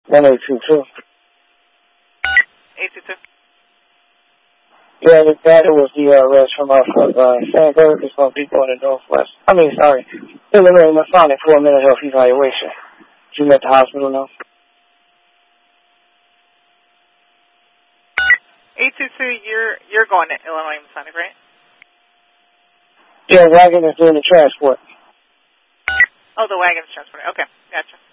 1822. 822. Yeah, that was the arrest from San Berg. It's going to be going to Northwest. Illinois Masonic for a mental health evaluation. You at the hospital now? 822, you're going to Illinois Masonic, right? Yeah, wagon is doing the transport. Oh, the wagon's transporting. Okay, gotcha.